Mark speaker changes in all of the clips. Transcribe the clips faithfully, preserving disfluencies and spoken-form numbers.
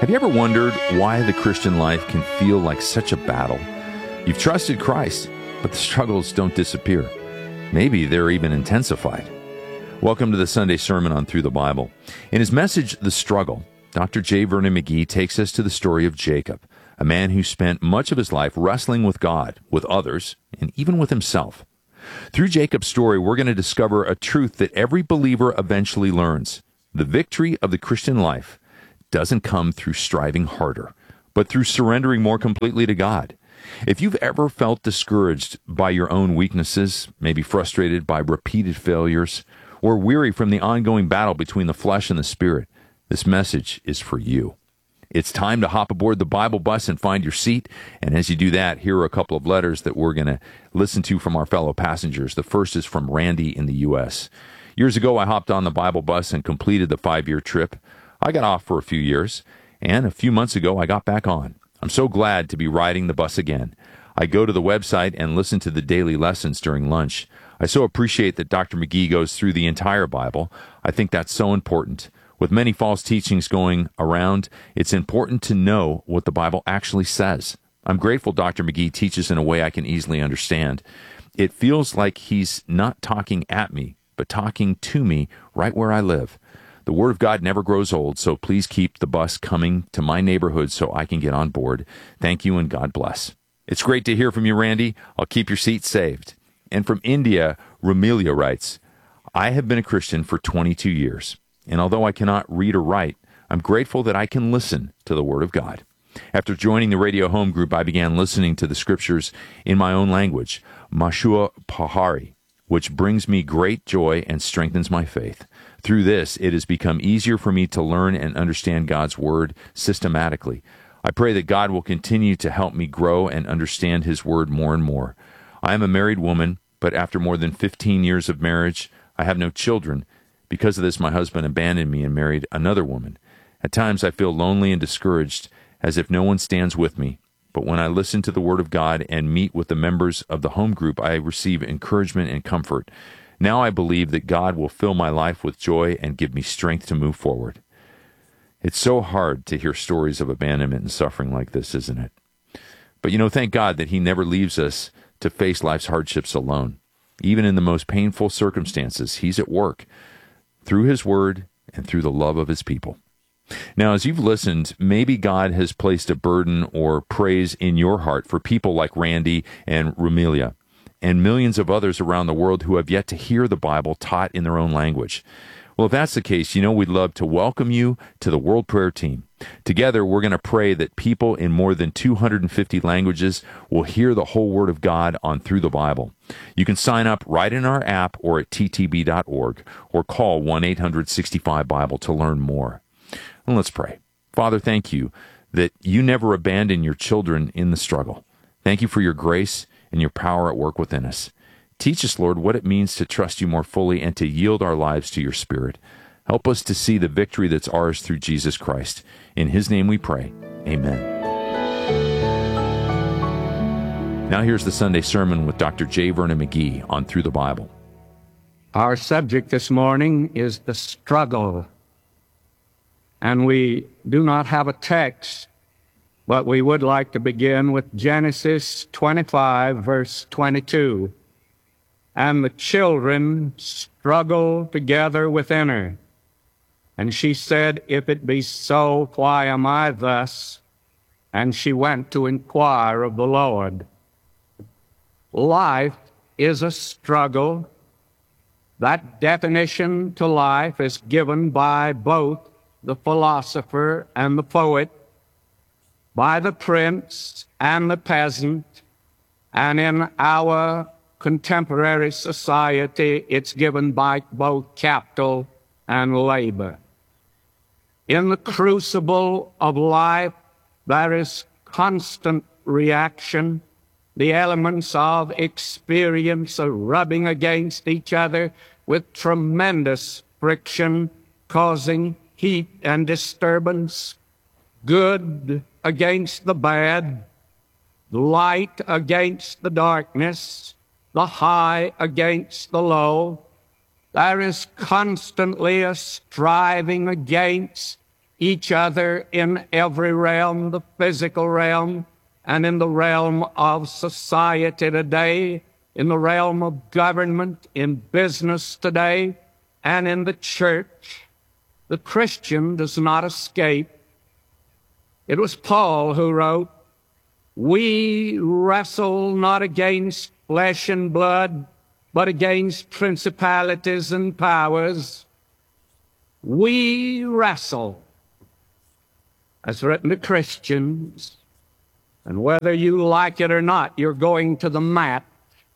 Speaker 1: Have you ever wondered why the Christian life can feel like such a battle? You've trusted Christ, but the struggles don't disappear. Maybe they're even intensified. Welcome to the Sunday Sermon on Through the Bible. In his message, The Struggle, Doctor J. Vernon McGee takes us to the story of Jacob, a man who spent much of his life wrestling with God, with others, and even with himself. Through Jacob's story, we're going to discover a truth that every believer eventually learns. The victory of the Christian life doesn't come through striving harder, but through surrendering more completely to God. If you've ever felt discouraged by your own weaknesses, maybe frustrated by repeated failures, or weary from the ongoing battle between the flesh and the spirit, this message is for you. It's time to hop aboard the Bible bus and find your seat. And as you do that, here are a couple of letters that we're going to listen to from our fellow passengers. The first is from Randy in the U S Years ago, I hopped on the Bible bus and completed the five-year trip. I got off for a few years, and a few months ago, I got back on. I'm so glad to be riding the bus again. I go to the website and listen to the daily lessons during lunch. I so appreciate that Doctor McGee goes through the entire Bible. I think that's so important. With many false teachings going around, it's important to know what the Bible actually says. I'm grateful Doctor McGee teaches in a way I can easily understand. It feels like he's not talking at me, but talking to me right where I live. The Word of God never grows old, so please keep the bus coming to my neighborhood so I can get on board. Thank you and God bless. It's great to hear from you, Randy. I'll keep your seat saved. And from India, Romelia writes, I have been a Christian for twenty-two years, and although I cannot read or write, I'm grateful that I can listen to the Word of God. After joining the radio home group, I began listening to the Scriptures in my own language, Mashua Pahari, which brings me great joy and strengthens my faith. Through this, it has become easier for me to learn and understand God's Word systematically. I pray that God will continue to help me grow and understand His Word more and more. I am a married woman, but after more than fifteen years of marriage, I have no children. Because of this, my husband abandoned me and married another woman. At times, I feel lonely and discouraged, as if no one stands with me. But when I listen to the Word of God and meet with the members of the home group, I receive encouragement and comfort. Now I believe that God will fill my life with joy and give me strength to move forward. It's so hard to hear stories of abandonment and suffering like this, isn't it? But you know, thank God that He never leaves us to face life's hardships alone. Even in the most painful circumstances, He's at work through His Word and through the love of His people. Now, as you've listened, maybe God has placed a burden or praise in your heart for people like Randy and Romelia, and millions of others around the world who have yet to hear the Bible taught in their own language. Well, if that's the case, you know we'd love to welcome you to the World Prayer Team. Together, we're going to pray that people in more than two hundred fifty languages will hear the whole Word of God on Through the Bible. You can sign up right in our app or at t t b dot org or call one eight hundred sixty-five Bible to learn more. And let's pray. Father, thank you that you never abandon your children in the struggle. Thank you for your grace and your power at work within us. Teach us, Lord, what it means to trust you more fully and to yield our lives to your Spirit. Help us to see the victory that's ours through Jesus Christ. In His name we pray. Amen. Now here's the Sunday Sermon with Doctor J. Vernon McGee on Through the Bible.
Speaker 2: Our subject this morning is the struggle. And we do not have a text, but we would like to begin with Genesis twenty-five, verse twenty-two. And the children struggled together within her. And she said, If it be so, why am I thus? And she went to inquire of the Lord. Life is a struggle. That definition to life is given by both the philosopher and the poet, by the prince and the peasant, and in our contemporary society, it's given by both capital and labor. In the crucible of life, there is constant reaction. The elements of experience are rubbing against each other with tremendous friction, causing heat and disturbance, good against the bad, light against the darkness, the high against the low. There is constantly a striving against each other in every realm, the physical realm, and in the realm of society today, in the realm of government, in business today, and in the church. The Christian does not escape. It was Paul who wrote, "We wrestle not against flesh and blood, but against principalities and powers." We wrestle, as written to Christians, and whether you like it or not, you're going to the mat.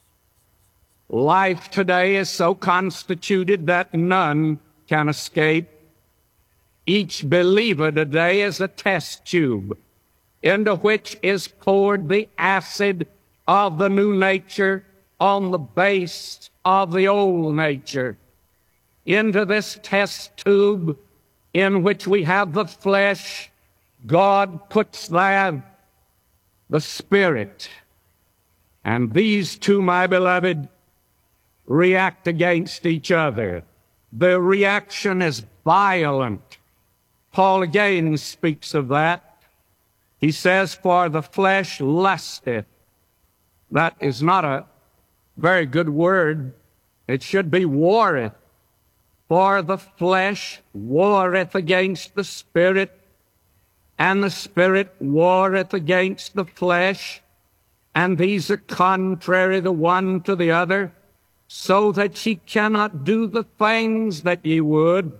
Speaker 2: Life today is so constituted that none can escape. Each believer today is a test tube into which is poured the acid of the new nature on the base of the old nature. Into this test tube in which we have the flesh, God puts there the Spirit. And these two, my beloved, react against each other. The reaction is violent. Paul again speaks of that. He says, "For the flesh lusteth." That is not a very good word. It should be warreth. "For the flesh warreth against the Spirit, and the Spirit warreth against the flesh, and these are contrary the one to the other, so that ye cannot do the things that ye would."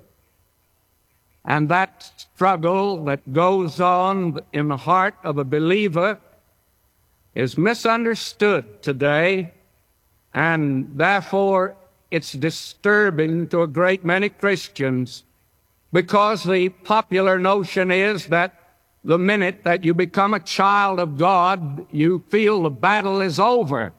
Speaker 2: And that struggle that goes on in the heart of a believer is misunderstood today, and therefore it's disturbing to a great many Christians, because the popular notion is that the minute that you become a child of God, you feel the battle is over.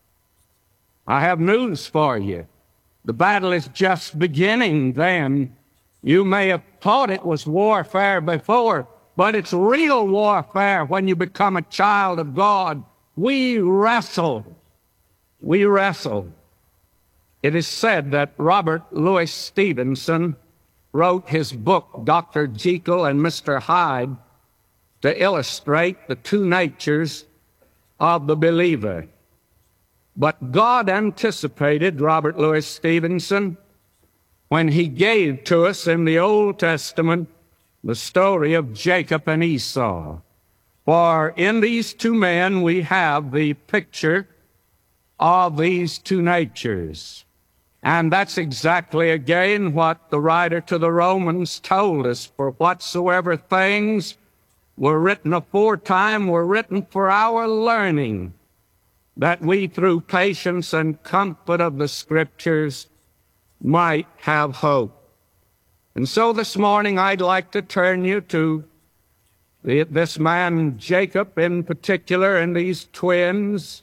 Speaker 2: I have news for you. The battle is just beginning then. You may have thought it was warfare before, but it's real warfare when you become a child of God. We wrestle. We wrestle. It is said that Robert Louis Stevenson wrote his book, Doctor Jekyll and Mister Hyde, to illustrate the two natures of the believer. But God anticipated Robert Louis Stevenson when he gave to us in the Old Testament the story of Jacob and Esau. For in these two men we have the picture of these two natures. And that's exactly again what the writer to the Romans told us. "For whatsoever things were written aforetime were written for our learning, that we through patience and comfort of the Scriptures might have hope." And so this morning I'd like to turn you to the, this man Jacob in particular and these twins,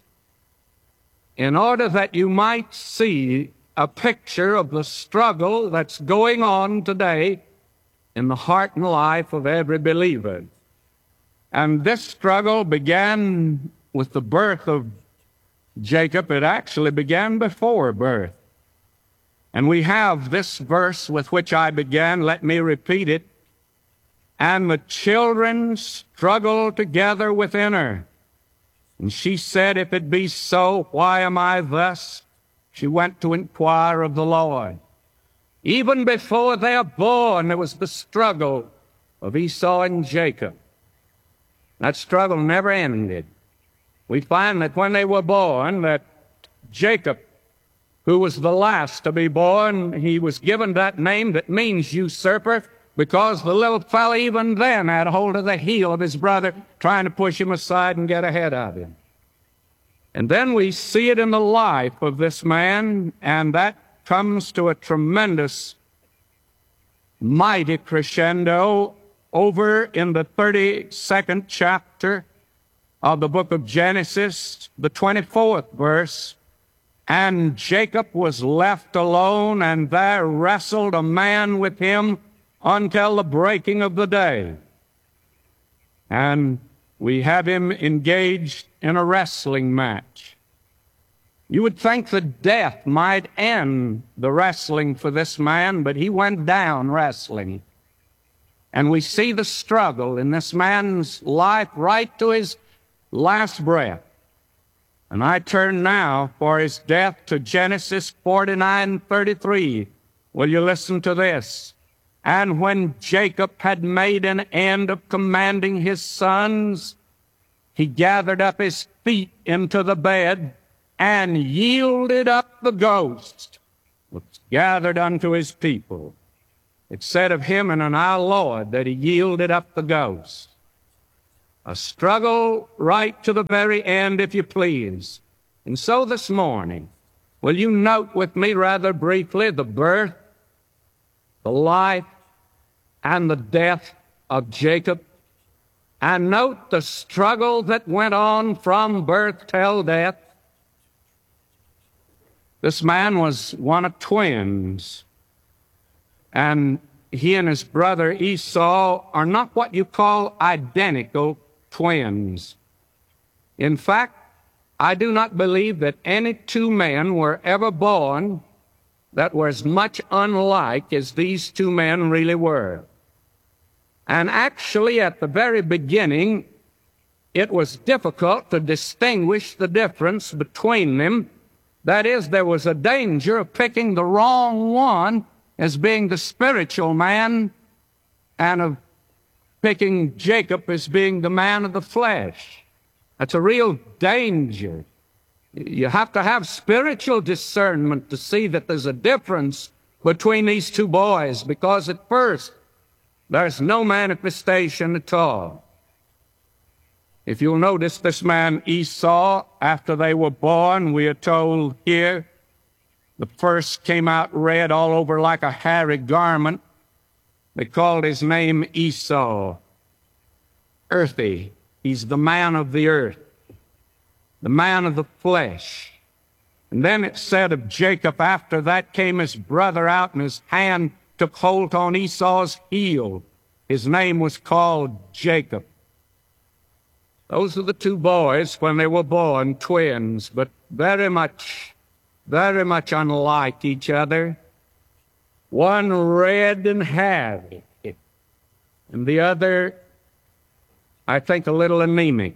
Speaker 2: in order that you might see a picture of the struggle that's going on today in the heart and life of every believer. And this struggle began with the birth of Jacob. It actually began before birth. And we have this verse with which I began. Let me repeat it. "And the children struggled together within her. And she said, If it be so, why am I thus? She went to inquire of the Lord." Even before they are born, there was the struggle of Esau and Jacob. That struggle never ended. We find that when they were born, that Jacob, who was the last to be born, he was given that name that means usurper, because the little fella even then had hold of the heel of his brother, trying to push him aside and get ahead of him. And then we see it in the life of this man, and that comes to a tremendous, mighty crescendo over in the thirty-second chapter of the book of Genesis, the twenty-fourth verse. "And Jacob was left alone, and there wrestled a man with him until the breaking of the day." And we have him engaged in a wrestling match. You would think that death might end the wrestling for this man, but he went down wrestling. And we see the struggle in this man's life right to his last breath. And I turn now for his death to Genesis forty-nine thirty-three. Will you listen to this? And when Jacob had made an end of commanding his sons, he gathered up his feet into the bed and yielded up the ghost, which gathered unto his people. It said of him in an our Lord that he yielded up the ghost. A struggle right to the very end, if you please. And so this morning, will you note with me rather briefly the birth, the life, and the death of Jacob, and note the struggle that went on from birth till death. This man was one of twins, and he and his brother Esau are not what you call identical twins. In fact, I do not believe that any two men were ever born that were as much unlike as these two men really were. And actually, at the very beginning, it was difficult to distinguish the difference between them. That is, there was a danger of picking the wrong one as being the spiritual man and of picking Jacob as being the man of the flesh. That's a real danger. You have to have spiritual discernment to see that there's a difference between these two boys, because at first there's no manifestation at all. If you'll notice, this man Esau, after they were born, we are told here, the first came out red all over like a hairy garment. They called his name Esau. Earthy. He's the man of the earth, the man of the flesh. And then it said of Jacob, after that came his brother out, and his hand took hold on Esau's heel. His name was called Jacob. Those are the two boys when they were born, twins, but very much, very much unlike each other. One red and hairy, and the other, I think, a little anemic,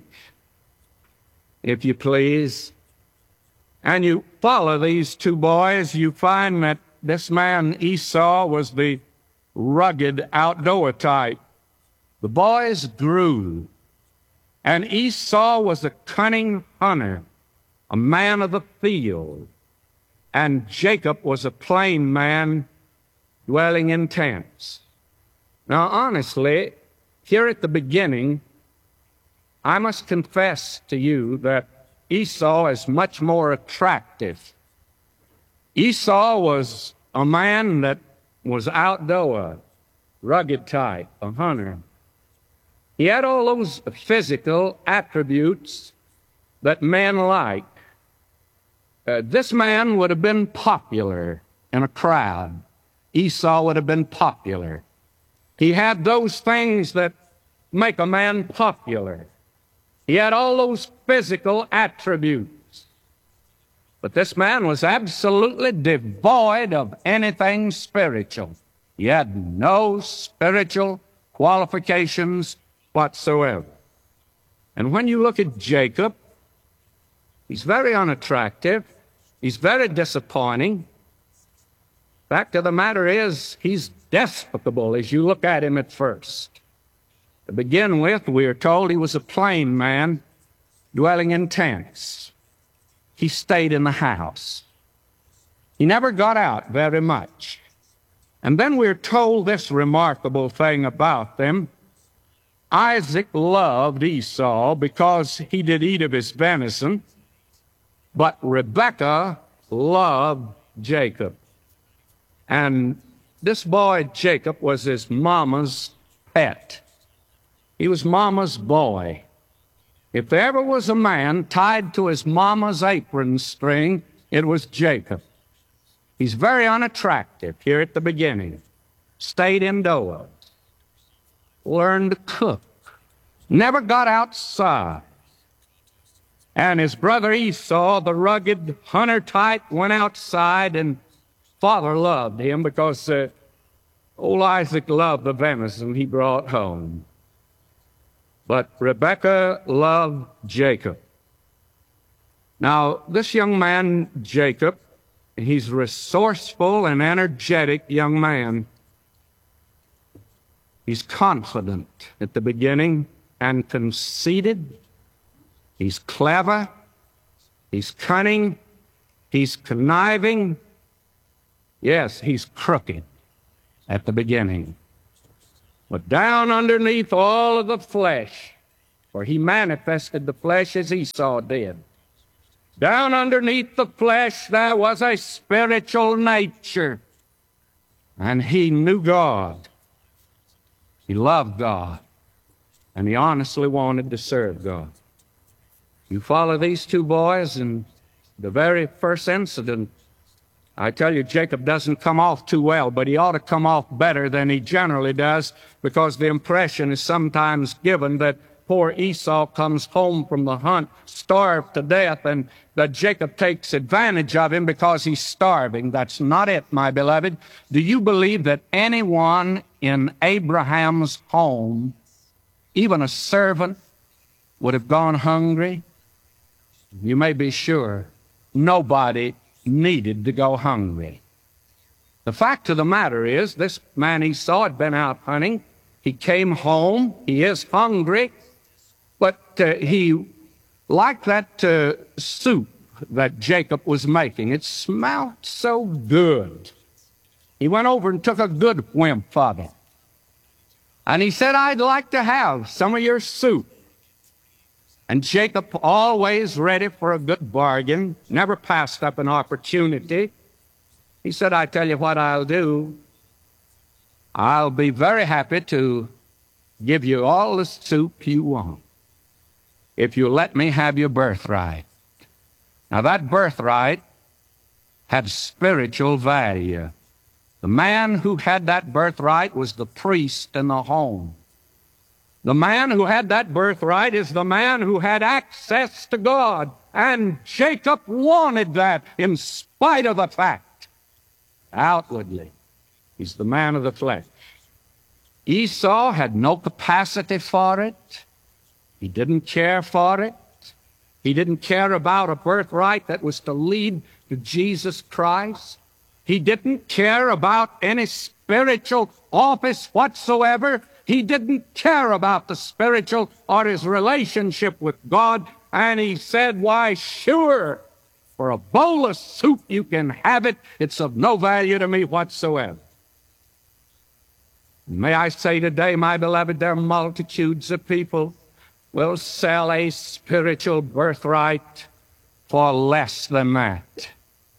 Speaker 2: if you please. And you follow these two boys, you find that this man Esau was the rugged outdoor type. The boys grew, and Esau was a cunning hunter, a man of the field, and Jacob was a plain man dwelling in tents. Now, honestly, here at the beginning, I must confess to you that Esau is much more attractive. Esau was a man that was outdoor, rugged type, a hunter. He had all those physical attributes that men like. Uh, this man would have been popular in a crowd. Esau would have been popular. He had those things that make a man popular. He had all those physical attributes. But this man was absolutely devoid of anything spiritual. He had no spiritual qualifications whatsoever. And when you look at Jacob, he's very unattractive. He's very disappointing. Fact of the matter is, he's despicable as you look at him at first. To begin with, we are told he was a plain man dwelling in tents. He stayed in the house. He never got out very much. And then we're told this remarkable thing about them. Isaac loved Esau because he did eat of his venison, but Rebekah loved Jacob. And this boy Jacob was his mama's pet. He was mama's boy. If there ever was a man tied to his mama's apron string, it was Jacob. He's very unattractive here at the beginning. Stayed indoors. Learned to cook. Never got outside. And his brother Esau, the rugged hunter type, went outside, and father loved him because uh, Old Isaac loved the venison he brought home, but Rebekah loved Jacob. Now, this young man, Jacob, he's a resourceful and energetic young man. He's confident at the beginning and conceited. He's clever. He's cunning. He's conniving. Yes, he's crooked at the beginning. But down underneath all of the flesh, for he manifested the flesh as Esau did, down underneath the flesh there was a spiritual nature, and he knew God. He loved God, and he honestly wanted to serve God. You follow these two boys, and the very first incident, I tell you, Jacob doesn't come off too well, but he ought to come off better than he generally does, because the impression is sometimes given that poor Esau comes home from the hunt starved to death, and that Jacob takes advantage of him because he's starving. That's not it, my beloved. Do you believe that anyone in Abraham's home, even a servant, would have gone hungry? You may be sure nobody needed to go hungry. The fact of the matter is, this man Esau had been out hunting. He came home. He is hungry. But uh, he liked that uh, soup that Jacob was making. It smelled so good. He went over and took a good whimp of it. And he said, I'd like to have some of your soup. And Jacob, always ready for a good bargain, never passed up an opportunity. He said, I tell you what I'll do. I'll be very happy to give you all the soup you want if you let me have your birthright. Now, that birthright had spiritual value. The man who had that birthright was the priest in the home. The man who had that birthright is the man who had access to God. And Jacob wanted that in spite of the fact. Outwardly, he's the man of the flesh. Esau had no capacity for it. He didn't care for it. He didn't care about a birthright that was to lead to Jesus Christ. He didn't care about any spiritual office whatsoever. He didn't care about the spiritual or his relationship with God. And he said, why, sure, for a bowl of soup you can have it. It's of no value to me whatsoever. May I say today, my beloved, there are multitudes of people will sell a spiritual birthright for less than that.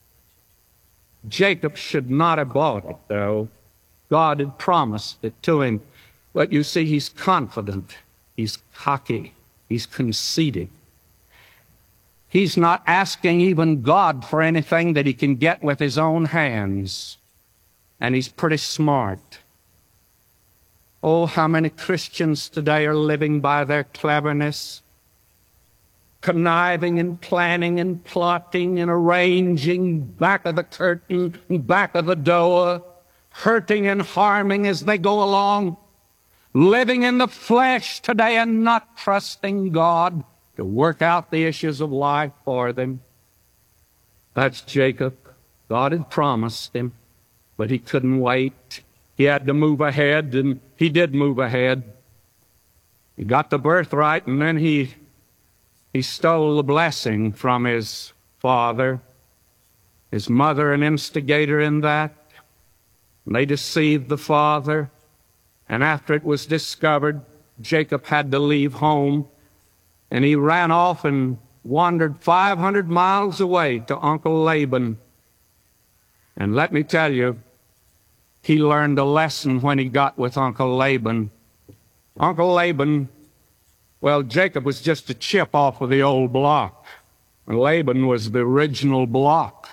Speaker 2: Jacob should not have bought it, though. God had promised it to him. But you see, he's confident. He's cocky. He's conceited. He's not asking even God for anything that he can get with his own hands. And he's pretty smart. Oh, how many Christians today are living by their cleverness, conniving and planning and plotting and arranging back of the curtain and back of the door, hurting and harming as they go along, living in the flesh today and not trusting God to work out the issues of life for them. That's Jacob. God had promised him, but he couldn't wait. He had to move ahead, and he did move ahead. He got the birthright, and then he, he stole the blessing from his father, his mother an instigator in that. And they deceived the father, and after it was discovered, Jacob had to leave home, and he ran off and wandered five hundred miles away to Uncle Laban. And let me tell you, he learned a lesson when he got with Uncle Laban. Uncle Laban, well, Jacob was just a chip off of the old block. And Laban was the original block.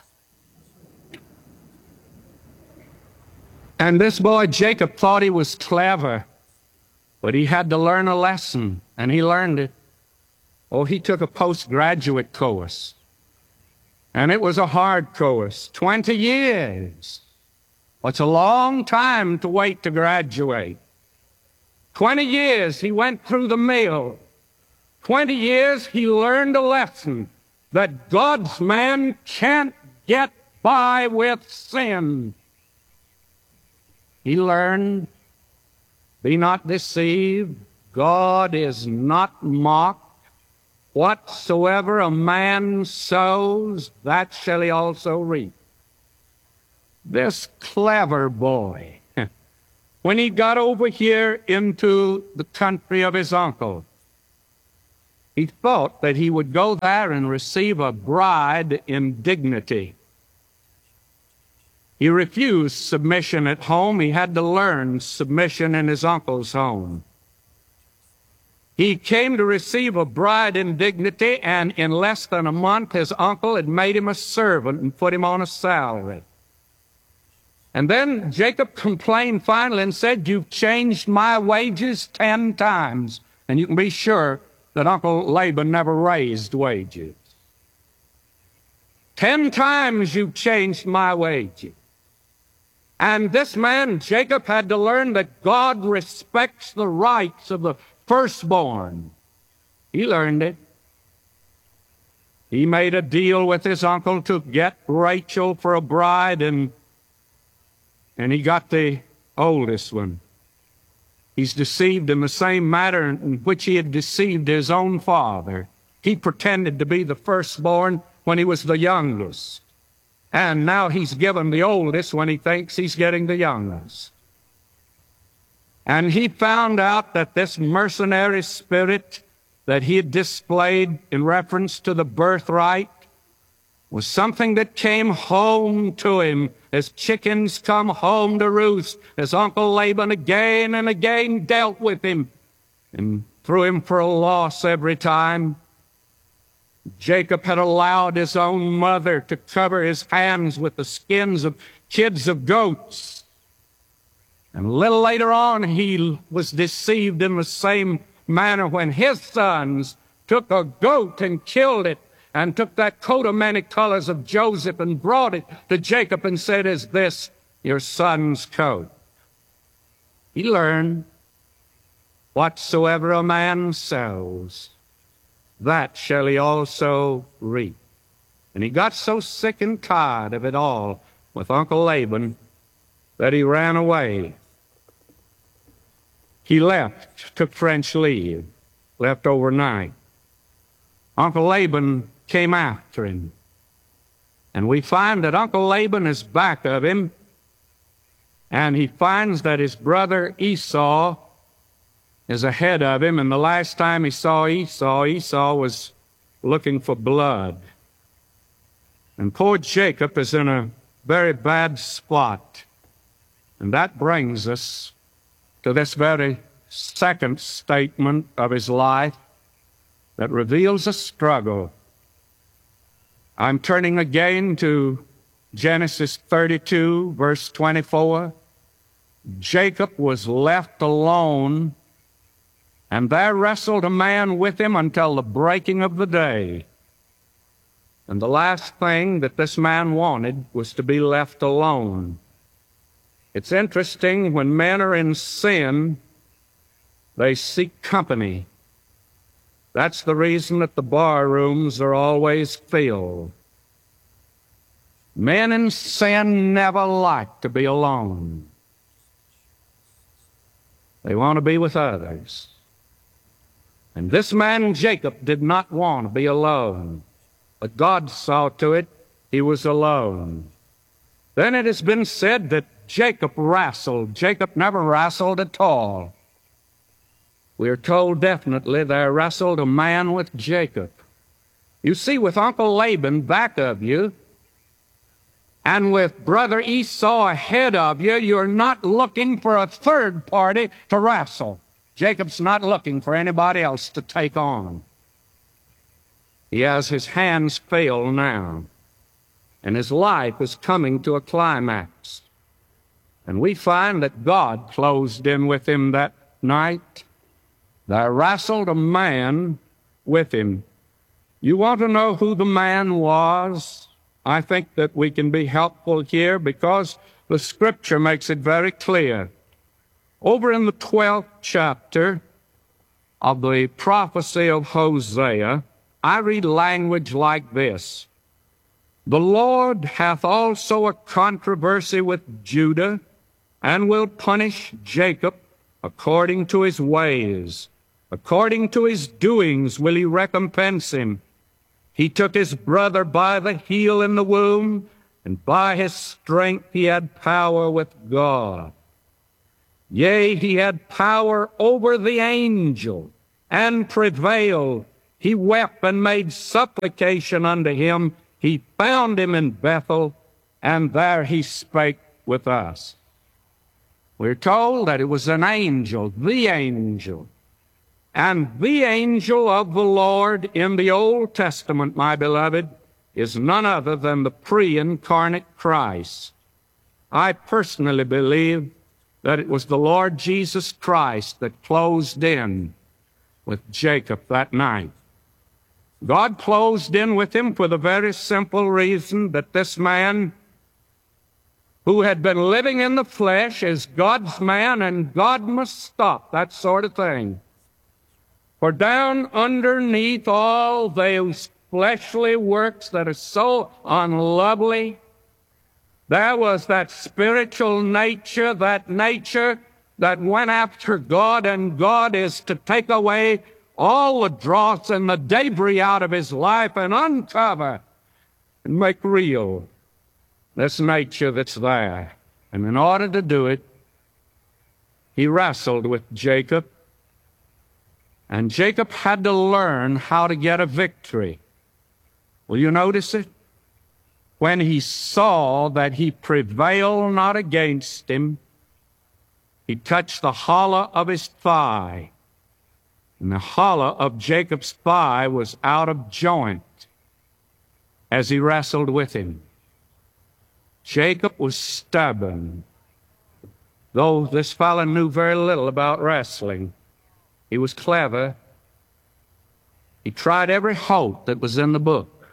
Speaker 2: And this boy, Jacob, thought he was clever, but he had to learn a lesson, and he learned it. Oh, he took a postgraduate course, and it was a hard course, twenty years. It's a long time to wait to graduate. Twenty years he went through the mill. Twenty years he learned a lesson that God's man can't get by with sin. He learned, be not deceived, God is not mocked. Whatsoever a man sows, that shall he also reap. This clever boy, when he got over here into the country of his uncle, he thought that he would go there and receive a bride in dignity. He refused submission at home. He had to learn submission in his uncle's home. He came to receive a bride in dignity, and in less than a month, his uncle had made him a servant and put him on a salary. And then Jacob complained finally and said, "You've changed my wages ten times." And you can be sure that Uncle Laban never raised wages. Ten times you've changed my wages. And this man, Jacob, had to learn that God respects the rights of the firstborn. He learned it. He made a deal with his uncle to get Rachel for a bride, and, and he got the oldest one. He's deceived in the same manner in which he had deceived his own father. He pretended to be the firstborn when he was the youngest. And now he's given the oldest when he thinks he's getting the youngest. And he found out that this mercenary spirit that he had displayed in reference to the birthright was something that came home to him as chickens come home to roost, as Uncle Laban again and again dealt with him and threw him for a loss every time. Jacob had allowed his own mother to cover his hands with the skins of kids of goats. And a little later on, he was deceived in the same manner when his sons took a goat and killed it, and took that coat of many colors of Joseph and brought it to Jacob and said, "Is this your son's coat?" He learned, whatsoever a man sows, that shall he also reap. And he got so sick and tired of it all with Uncle Laban that he ran away. He left, took French leave, left overnight. Uncle Laban came after him. And we find that Uncle Laban is back of him, and he finds that his brother Esau is ahead of him, and the last time he saw Esau, Esau was looking for blood. And poor Jacob is in a very bad spot. And that brings us to this very second statement of his life that reveals a struggle. I'm turning again to Genesis thirty-two, verse twenty-four. Jacob was left alone, and there wrestled a man with him until the breaking of the day. And the last thing that this man wanted was to be left alone. It's interesting, when men are in sin, they seek company. That's the reason that the bar rooms are always filled. Men in sin never like to be alone. They want to be with others. And this man Jacob did not want to be alone. But God saw to it he was alone. Then it has been said that Jacob wrestled. Jacob never wrestled at all. We are told definitely there wrestled a man with Jacob. You see, with Uncle Laban back of you, and with brother Esau ahead of you, you're not looking for a third party to wrestle. Jacob's not looking for anybody else to take on. He has his hands full now, and his life is coming to a climax. And we find that God closed in with him that night. There wrestled a man with him. You want to know who the man was? I think that we can be helpful here, because the Scripture makes it very clear. Over in the twelfth chapter of the prophecy of Hosea, I read language like this: "The Lord hath also a controversy with Judah, and will punish Jacob according to his ways. According to his doings will he recompense him. He took his brother by the heel in the womb, and by his strength he had power with God. Yea, he had power over the angel, and prevailed. He wept and made supplication unto him. He found him in Bethel, and there he spake with us." We're told that it was an angel, the angel. And the angel of the Lord in the Old Testament, my beloved, is none other than the pre-incarnate Christ. I personally believe that it was the Lord Jesus Christ that closed in with Jacob that night. God closed in with him for the very simple reason that this man, who had been living in the flesh, is God's man, and God must stop that sort of thing. For down underneath all those fleshly works that are so unlovely, there was that spiritual nature, that nature that went after God, and God is to take away all the dross and the debris out of his life and uncover and make real this nature that's there. And in order to do it, he wrestled with Jacob, and Jacob had to learn how to get a victory. Will you notice it? When he saw that he prevailed not against him, he touched the hollow of his thigh, and the hollow of Jacob's thigh was out of joint as he wrestled with him. Jacob was stubborn. Though this fellow knew very little about wrestling, he was clever. He tried every hope that was in the book,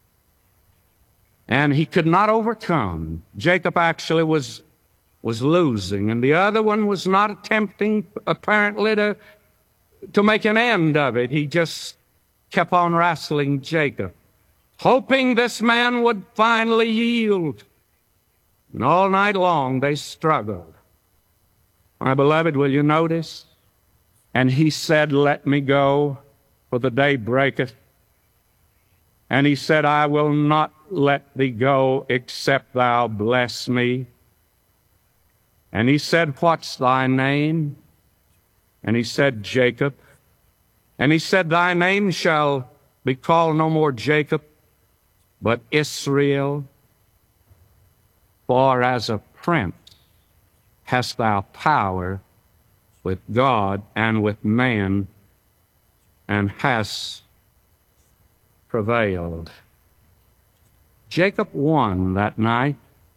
Speaker 2: and he could not overcome. Jacob actually was, was losing, and the other one was not attempting, apparently, to, to make an end of it. He just kept on wrestling Jacob, hoping this man would finally yield. And all night long they struggled. My beloved, will you notice? "And he said, Let me go, for the day breaketh. And he said, I will not let thee go, except thou bless me. And he said, What's thy name? And he said, Jacob. And he said, Thy name shall be called no more Jacob, but Israel. For as a prince hast thou power with God and with man, and hast prevailed." Jacob won that night,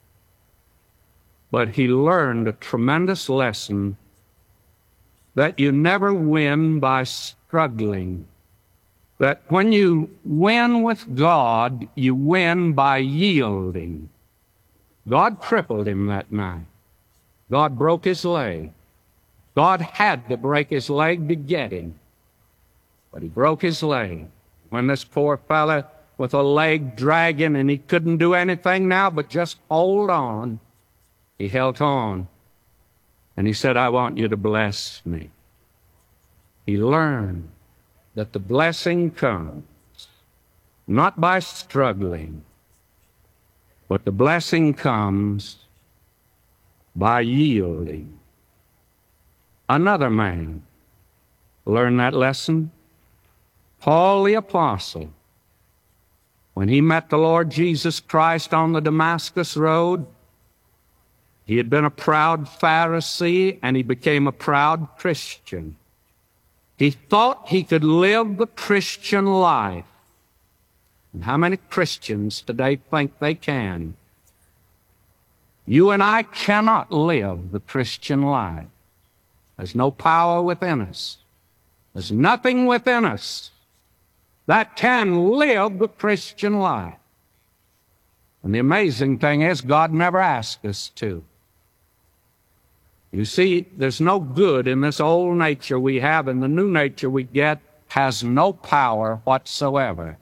Speaker 2: but he learned a tremendous lesson that you never win by struggling. That when you win with God, you win by yielding. God crippled him that night. God broke his leg. God had to break his leg to get him. But he broke his leg. When this poor fella with a leg dragging and he couldn't do anything now but just hold on, he held on. And he said, I want you to bless me. He learned that the blessing comes not by struggling, but the blessing comes by yielding. Another man learned that lesson. Paul the Apostle, when he met the Lord Jesus Christ on the Damascus Road, he had been a proud Pharisee and he became a proud Christian. He thought he could live the Christian life. And how many Christians today think they can? You and I cannot live the Christian life. There's no power within us. There's nothing within us that can live the Christian life. And the amazing thing is, God never asked us to. You see, there's no good in this old nature we have, and the new nature we get has no power whatsoever.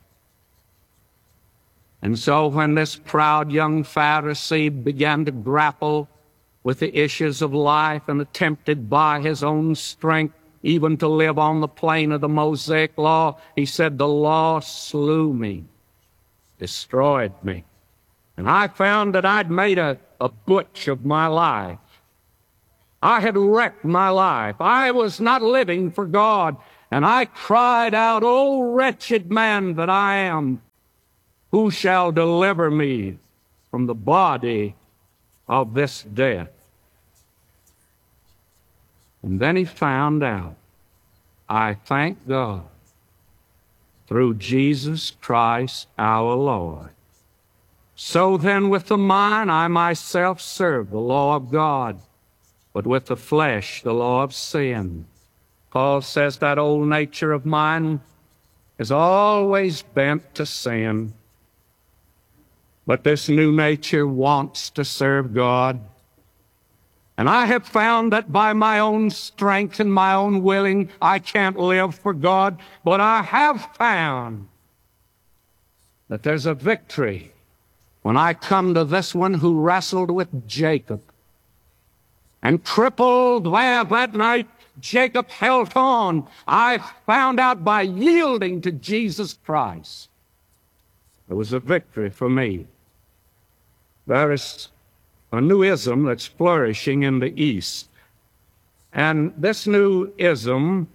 Speaker 2: And so when this proud young Pharisee began to grapple with the issues of life and attempted by his own strength even to live on the plane of the Mosaic law, he said, the law slew me, destroyed me. And I found that I'd made a, a butch of my life. I had wrecked my life. I was not living for God. And I cried out, O wretched man that I am, who shall deliver me from the body of this death? And then he found out, I thank God, through Jesus Christ our Lord. So then with the mind I myself serve the law of God, but with the flesh the law of sin. Paul says that old nature of mine is always bent to sin. But this new nature wants to serve God. And I have found that by my own strength and my own willing, I can't live for God. But I have found that there's a victory when I come to this one who wrestled with Jacob. And crippled there that night, Jacob held on. I found out by yielding to Jesus Christ, there was a victory for me. There is a new ism that's flourishing in the East. And this new ism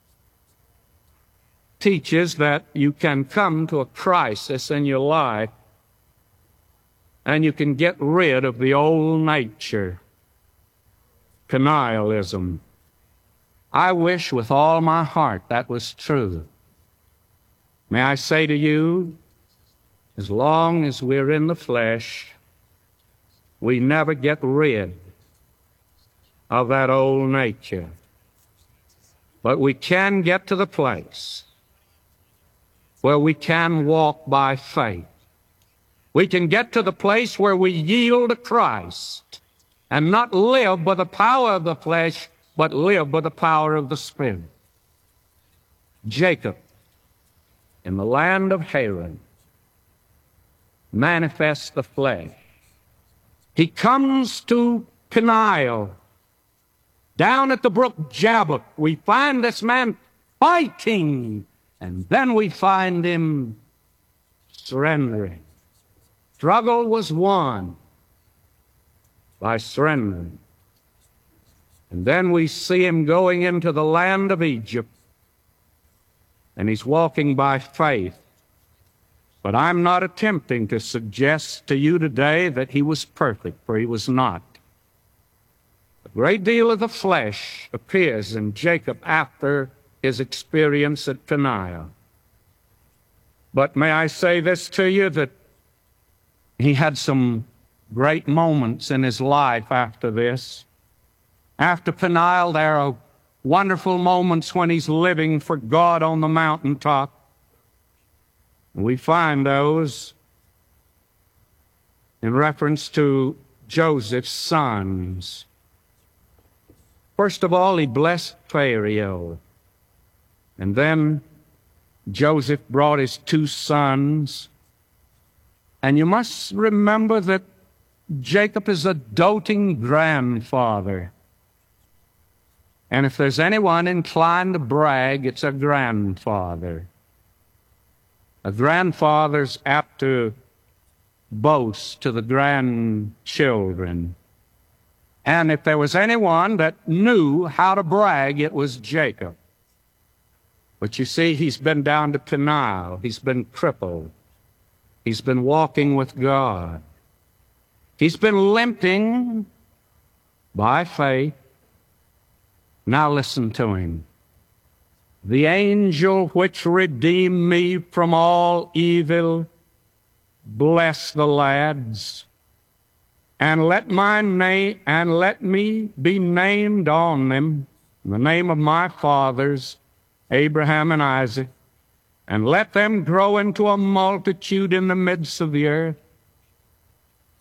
Speaker 2: teaches that you can come to a crisis in your life and you can get rid of the old nature. Penialism. I wish with all my heart that was true. May I say to you, as long as we're in the flesh, we never get rid of that old nature. But we can get to the place where we can walk by faith. We can get to the place where we yield to Christ and not live by the power of the flesh, but live by the power of the Spirit. Jacob, in the land of Haran, manifests the flesh. He comes to Peniel. Down at the brook Jabbok, we find this man fighting, and then we find him surrendering. Struggle was won by surrendering. And then we see him going into the land of Egypt, and he's walking by faith. But I'm not attempting to suggest to you today that he was perfect, for he was not. A great deal of the flesh appears in Jacob after his experience at Peniel. But may I say this to you, that he had some great moments in his life after this. After Peniel, there are wonderful moments when he's living for God on the mountaintop. We find those in reference to Joseph's sons. First of all, he blessed Pharaoh. And then Joseph brought his two sons. And you must remember that Jacob is a doting grandfather. And if there's anyone inclined to brag, it's a grandfather. A grandfather's apt to boast to the grandchildren. And if there was anyone that knew how to brag, it was Jacob. But you see, he's been down to Peniel. He's been crippled. He's been walking with God. He's been limping by faith. Now listen to him. The angel which redeemed me from all evil, bless the lads, and let my name and let me be named on them, in the name of my fathers, Abraham and Isaac, and let them grow into a multitude in the midst of the earth,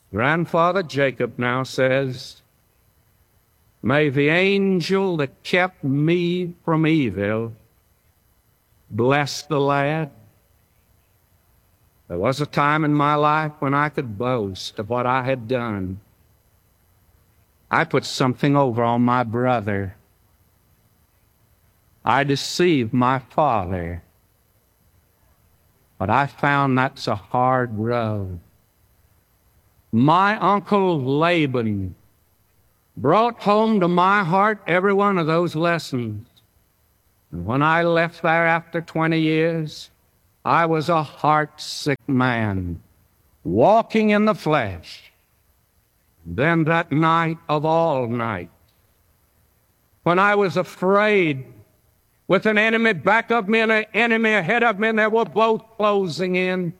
Speaker 2: Grandfather Jacob now says, "May the angel that kept me from evil bless the lad." There was a time in my life when I could boast of what I had done. I put something over on my brother. I deceived my father. But I found that's a hard road. My uncle Laban brought home to my heart every one of those lessons. And when I left there after twenty years, I was a heart-sick man, walking in the flesh. Then that night of all nights, when I was afraid, with an enemy back of me and an enemy ahead of me, and they were both closing in,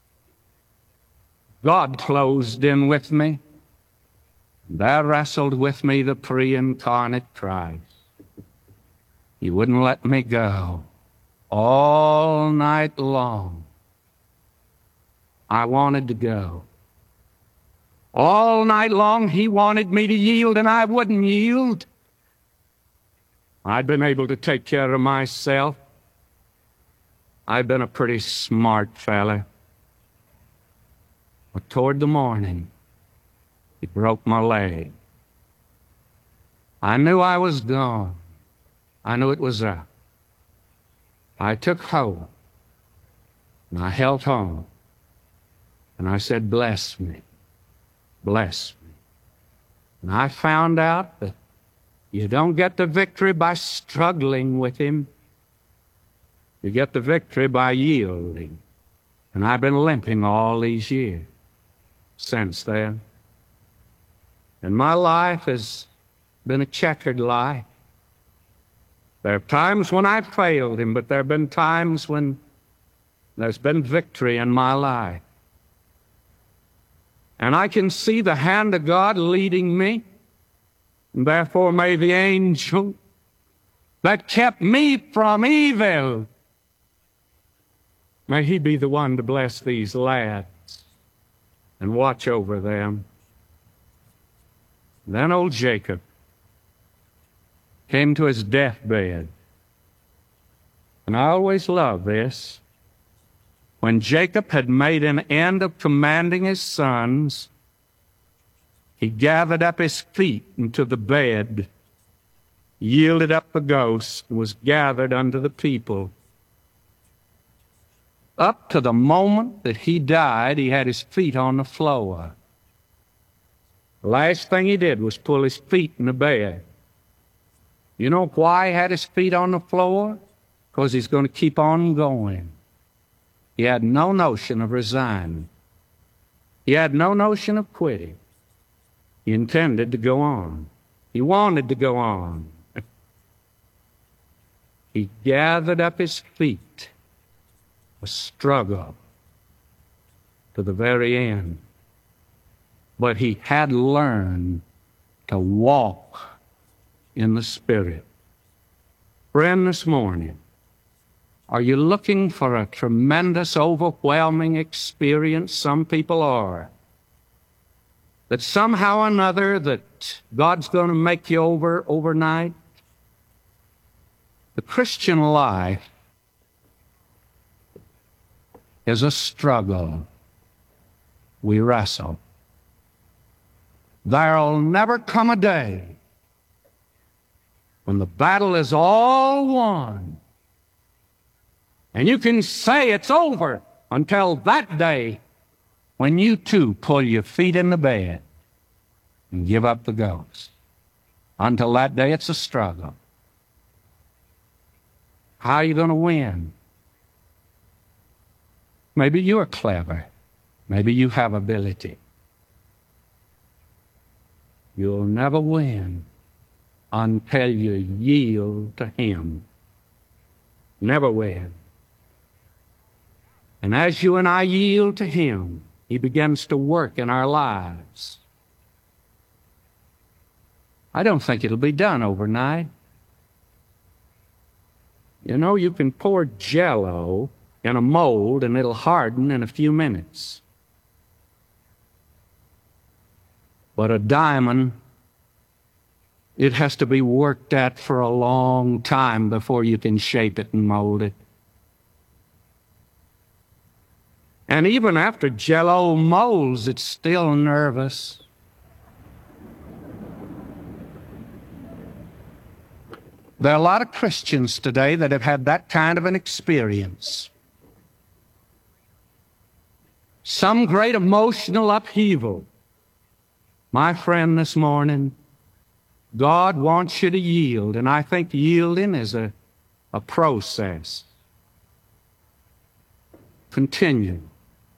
Speaker 2: God closed in with me. There wrestled with me the pre-incarnate Christ. He wouldn't let me go. All night long, I wanted to go. All night long, he wanted me to yield, and I wouldn't yield. I'd been able to take care of myself. I'd been a pretty smart fella. But toward the morning, he broke my leg. I knew I was gone. I knew it was up. I took hold, and I held on, and I said, "Bless me, bless me." And I found out that you don't get the victory by struggling with him. You get the victory by yielding. And I've been limping all these years since then. And my life has been a checkered life. There are times when I've failed him, but there have been times when there's been victory in my life. And I can see the hand of God leading me. And therefore may the angel that kept me from evil, may he be the one to bless these lads and watch over them. Then old Jacob came to his deathbed. And I always love this. When Jacob had made an end of commanding his sons, he gathered up his feet into the bed, yielded up the ghost, and was gathered unto the people. Up to the moment that he died, he had his feet on the floor. The last thing he did was pull his feet in the bed. You know why he had his feet on the floor? Because he's going to keep on going. He had no notion of resigning. He had no notion of quitting. He intended to go on. He wanted to go on. He gathered up his feet, a struggle to the very end. But he had learned to walk in the Spirit. Friend, this morning, are you looking for a tremendous, overwhelming experience? Some people are. That somehow or another that God's going to make you over overnight? The Christian life is a struggle. We wrestle. There'll never come a day when the battle is all won and you can say it's over, until that day when you too pull your feet in the bed and give up the ghost. Until that day, it's a struggle. How are you going to win? Maybe you're clever. Maybe you have ability. You'll never win until you yield to him. Never win. And as you and I yield to him, he begins to work in our lives. I don't think it'll be done overnight. You know, you can pour Jell-O in a mold and it'll harden in a few minutes. But a diamond, it has to be worked at for a long time before you can shape it and mold it. And even after Jell-O molds, it's still nervous. There are a lot of Christians today that have had that kind of an experience. Some great emotional upheaval. My friend, this morning, God wants you to yield, and I think yielding is a, a process. Continue.